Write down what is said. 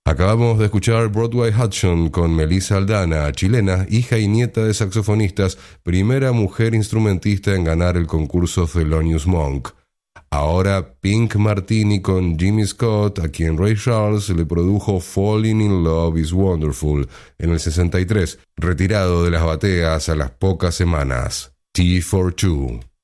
Acabamos de escuchar Broadway Hudson con Melissa Aldana, chilena, hija y nieta de saxofonistas, primera mujer instrumentista en ganar el concurso Thelonious Monk. Ahora Pink Martini con Jimmy Scott, a quien Ray Charles le produjo Falling in Love is Wonderful en el 63, retirado de las bateas a las pocas semanas. T for Two.